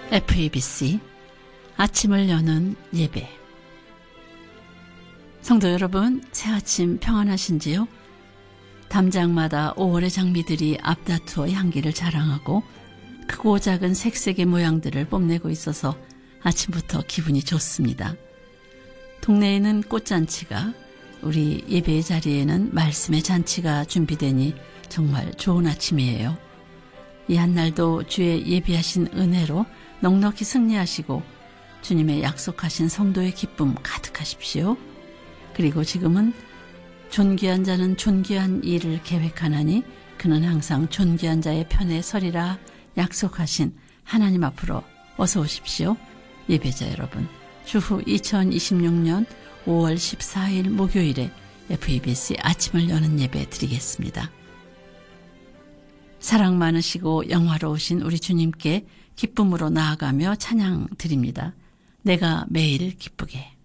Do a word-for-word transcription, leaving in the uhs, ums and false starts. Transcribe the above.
에프이비씨 아침을 여는 예배. 성도 여러분, 새아침 평안하신지요? 담장마다 오월의 장미들이 앞다투어 향기를 자랑하고 크고 작은 색색의 모양들을 뽐내고 있어서 아침부터 기분이 좋습니다. 동네에는 꽃잔치가, 우리 예배의 자리에는 말씀의 잔치가 준비되니 정말 좋은 아침이에요. 이 한날도 주의 예비하신 은혜로 넉넉히 승리하시고 주님의 약속하신 성도의 기쁨 가득하십시오. 그리고 지금은 존귀한 자는 존귀한 일을 계획하나니 그는 항상 존귀한 자의 편에 서리라 약속하신 하나님 앞으로 어서 오십시오. 예배자 여러분, 주후 이천이십육 년 오월 십사일 목요일에 에프이비씨 아침을 여는 예배 드리겠습니다. 사랑 많으시고 영화로우신 우리 주님께 기쁨으로 나아가며 찬양 드립니다. 내가 매일 기쁘게.